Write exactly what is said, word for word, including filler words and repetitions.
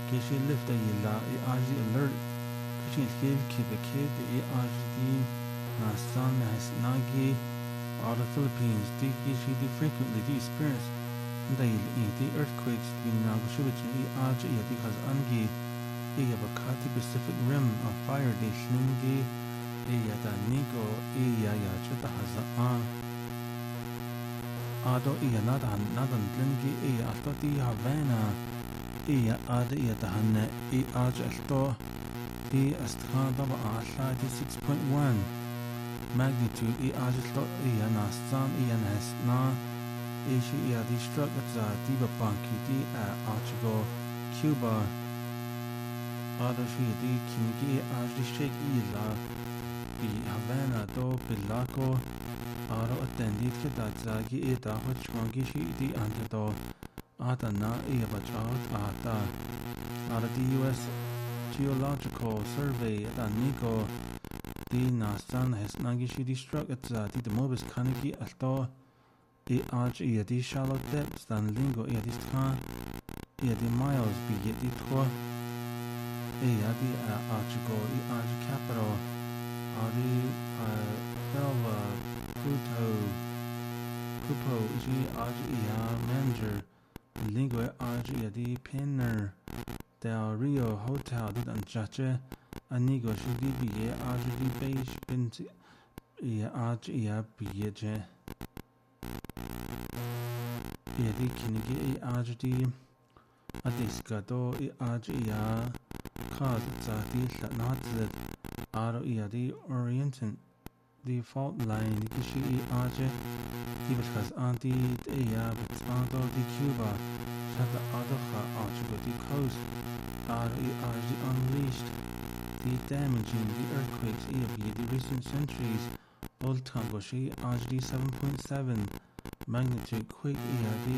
Gishi lift a yilla i aji alert. Kishin kid kid kid i aji na san has nagi all the Philippines. Di gishi di frequently di experience the the earthquakes in Nagashubichi i aji i because angi i have a Kati Pacific Rim of fire di shingi i yata nigo i ya ya chita haza an. Ado i nada nadan dlingi i alto di Havana i ada i tahanna i aji alto i astkada wa asha di six point one magnitude i aji alto i nastan i nas na i shi i adi struck at za di banki di a achigo Cuba ada shi di kingi i aji shake i la i Havana do Bilaco aro attendit ke dazagi i da chwangi shi di antido Ada na i bachot ada ada the U S Geological Survey ada nigo di nasan has nagishi di struck at za di mobis kanigi alto i aj i di shallow depths dan lingo i di stra i di miles bi i di twa i di achigo i aj capital adi belva puto pupo i aj i manager Lingua Aji di Pinner del Rio Hotel di Anchache Anigo Shudi Bie Aji di Beige Binti Ia Aji Ia Bieje Ia di Kinigi I Aji di Adiscado I Aji Ia Kaz Zati Latnazid Aro Ia di Orientant The fault line di Kishi I Aji because anti Ia Bitando di Cuba Shata Adoha Achigo di coast are Aji unleashed the damaging the earthquakes in the recent centuries Old Tangoshi Aji seven point seven magnitude quake Ia di